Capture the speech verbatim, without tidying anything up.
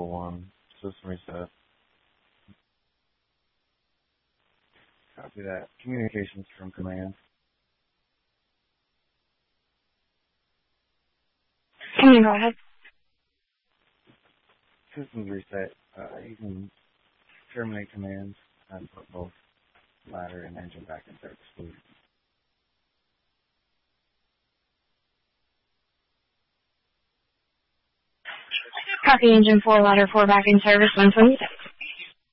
one. System reset. Copy that. Communications from command. Can you go ahead? Systems reset. Uh, you can terminate commands and put both ladder and engine back in service, please. Copy engine four, ladder four back in service, one twenty-six.